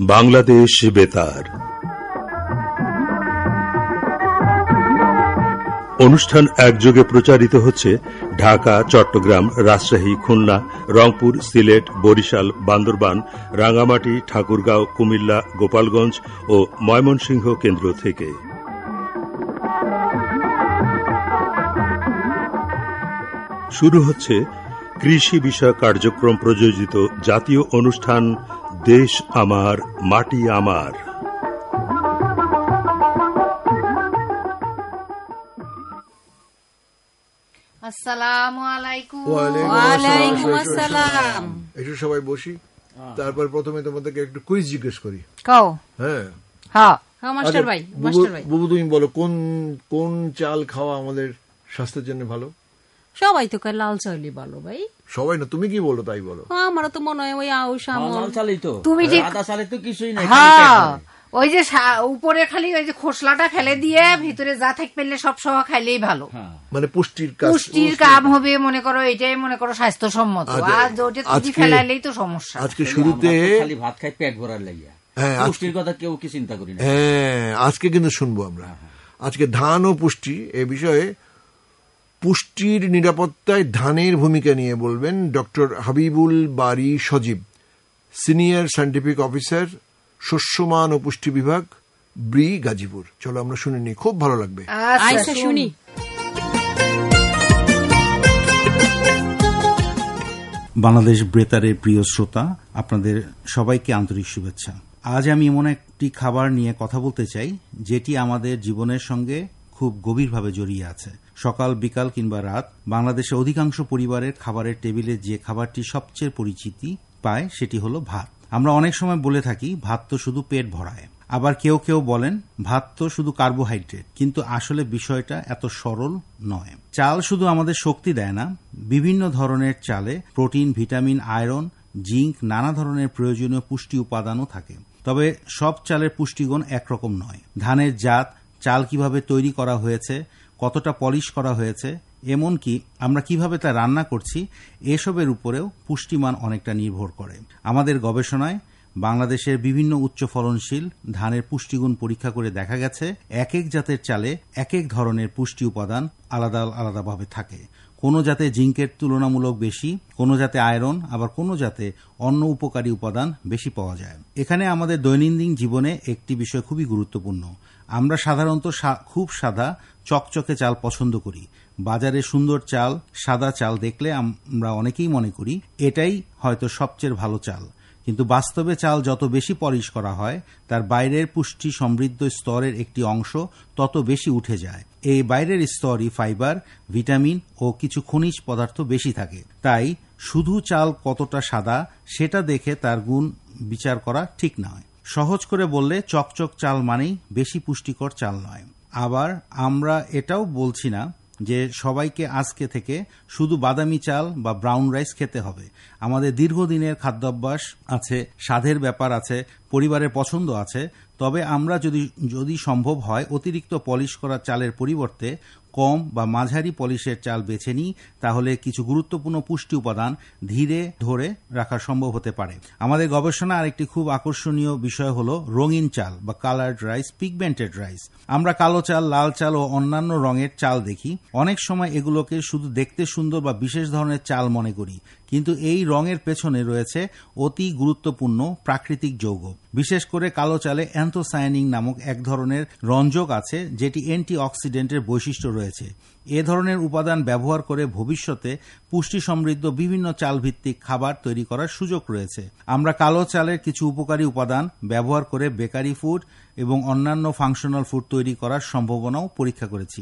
বাংলাদেশ বেতার অনুষ্ঠান একযোগে প্রচারিত হচ্ছে ঢাকা, চট্টগ্রাম, রাজশাহী, খুলনা, রংপুর, সিলেট, বরিশাল, বান্দরবান, রাঙ্গামাটি, ঠাকুরগাঁও, কুমিল্লা, গোপালগঞ্জ ও ময়মনসিংহ কেন্দ্র থেকে। শুরু হচ্ছে কৃষি বিষয়ক কার্যক্রম প্রযোজিত জাতীয় অনুষ্ঠান দেশ আমার মাটি আমার। আসসালামু আলাইকুম। ওয়ালাইকুম আসসালাম। একটু সবাই বসি, তারপর প্রথমে তোমাদেরকে একটু কুইজ জিজ্ঞেস করি। কও। হ্যাঁ হ্যাঁ মাস্টার ভাই, বুবু তুমি বলো কোন চাল খাওয়া আমাদের স্বাস্থ্যের জন্য ভালো? সবাই তো কয় লাল চালই ভালো ভাই। সবাই না, তুমি কি বলো তাই বলো। আমারও তো মনে হয় ওই আউশ আমল লাল চালই তো। তুমি ঠিক সাদা চালে তো কিছুই নাই। হ্যাঁ, ওই যে উপরে খালি ওই যে খোসলাটা ফেলে দিয়ে ভিতরে যা থাক পেলে সব সহ খাইলেই ভালো। মানে পুষ্টির কাম হবে, মনে করো এটাই মনে করো স্বাস্থ্যসম্মত। আর ওটা তুমি ফেলাইলেই তো সমস্যা। আজকে শুরুতে খালি ভাত খাই পেট ভরার লাগিয়া, পুষ্টির কথা কেউ কি চিন্তা করি না। হ্যাঁ, আজকে কিন্তু শুনবো আমরা আজকে ধান ও পুষ্টি এ বিষয়ে পুষ্টির নিরাপত্তায় ধানের ভূমিকা নিয়ে বলবেন ডক্টর হাবিবুল বারী সজীব, সিনিয়র সায়েন্টিফিক অফিসার, শস্যমান ও পুষ্টি বিভাগ, ব্রি, গাজীপুর। চলো আমরা শুনে নিই, খুব ভালো লাগবে। আচ্ছা শুনি। বাংলাদেশ বেতারের প্রিয় শ্রোতা, আপনাদের সবাইকে আন্তরিক শুভেচ্ছা। আজ আমি এমন একটি খাবার নিয়ে কথা বলতে চাই যেটি আমাদের জীবনের সঙ্গে খুব গভীরভাবে জড়িয়ে আছে। সকাল, বিকাল কিংবা রাত বাংলাদেশের অধিকাংশ পরিবারের খাবারের টেবিলে যে খাবারটি সবচেয়ে পরিচিতি পায় সেটি হলো ভাত। আমরা অনেক সময় বলে থাকি ভাত তো শুধু পেট ভরায়, আবার কেউ কেউ বলেন ভাত তো শুধু কার্বোহাইড্রেট। কিন্তু আসলে বিষয়টা এত সরল নয়। চাল শুধু আমাদের শক্তি দেয় না, বিভিন্ন ধরনের চালে প্রোটিন, ভিটামিন, আয়রন, জিঙ্ক, নানা ধরনের প্রয়োজনীয় পুষ্টি উপাদানও থাকে। তবে সব চালের পুষ্টিগুণ একরকম নয়। ধানের জাত, চাল কিভাবে তৈরি করা হয়েছে, কতটা পলিশ করা হয়েছে, এমনকি আমরা কিভাবে তা রান্না করছি, এসবের উপরেও পুষ্টিমান অনেকটা নির্ভর করে। আমাদের গবেষণায় বাংলাদেশের বিভিন্ন উচ্চ ফলনশীল ধানের পুষ্টিগুণ পরীক্ষা করে দেখা গেছে এক এক জাতের চালে এক এক ধরনের পুষ্টি উপাদান আলাদা আলাদাভাবে থাকে। কোনো জাতে জিঙ্কের তুলনামূলক বেশি, কোনো জাতে আয়রন, আবার কোনো জাতে অন্য উপকারী উপাদান বেশি পাওয়া যায়। এখানে আমাদের দৈনন্দিন জীবনে একটি বিষয় খুবই গুরুত্বপূর্ণ। আমরা সাধারণত খুব সাদা চকচকে চাল পছন্দ করি। বাজারে সুন্দর চাল, সাদা চাল দেখলে আমরা অনেকেই মনে করি এটাই হয়তো সবচেয়ে ভালো চাল। কিন্তু বাস্তবে চাল যত বেশি পলিশ করা হয়, তার বাইরের পুষ্টি সমৃদ্ধ স্তরের একটি অংশ তত বেশি উঠে যায়। এই বাইরের স্তরই ফাইবার, ভিটামিন ও কিছু খনিজ পদার্থ বেশি থাকে। তাই শুধু চাল কতটা সাদা সেটা দেখে তার গুণ বিচার করা ঠিক নয়। সহজ করে বললে চকচক চাল মানেই বেশি পুষ্টিকর চাল নয়। আবার আমরা এটাও বলছি না যে সবাইকে আজকে থেকে শুধু বাদামি চাল বা ব্রাউন রাইস খেতে হবে। আমাদের দীর্ঘদিনের খাদ্যাভ্যাস আছে, স্বাদের ব্যাপার আছে, পরিবারের পছন্দ আছে। তবে আমরা যদি সম্ভব হয় অতিরিক্ত পলিশ করা চালের পরিবর্তে কম বা মাঝারি পলিশের চাল বেছে নিই, তাহলে কিছু গুরুত্বপূর্ণ পুষ্টি উপাদান ধীরে ধরে রাখা সম্ভব হতে পারে। আমাদের গবেষণা আরেকটি খুব আকর্ষণীয় বিষয় হলো রঙিন চাল বা কালার্ড রাইস, পিগমেন্টেড রাইস। আমরা কালো চাল, লাল চাল ও অন্যান্য রঙের চাল দেখি। অনেক সময় এগুলোকে শুধু দেখতে সুন্দর বা বিশেষ ধরনের চাল মনে করি, কিন্তু এই রঙের পেছনে রয়েছে অতি গুরুত্বপূর্ণ প্রাকৃতিক যৌগ। বিশেষ করে কালো চালে অ্যান্থোসায়ানিন নামক এক ধরনের রঞ্জক আছে যেটি অ্যান্টি অক্সিডেন্টের বৈশিষ্ট্য রয়েছে। এ ধরনের উপাদান ব্যবহার করে ভবিষ্যতে পুষ্টি সমৃদ্ধ বিভিন্ন চাল ভিত্তিক খাবার তৈরি করার সুযোগ রয়েছে। আমরা কালো চালের কিছু উপকারী উপাদান ব্যবহার করে বেকারি ফুড এবং অন্যান্য ফাংশনাল ফুড তৈরি করার সম্ভাবনাও পরীক্ষা করেছি।